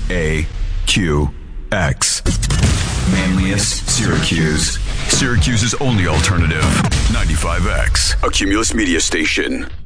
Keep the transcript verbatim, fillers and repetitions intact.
A Q X. Manlius, Syracuse. Syracuse's only alternative. ninety-five X, a Cumulus media station.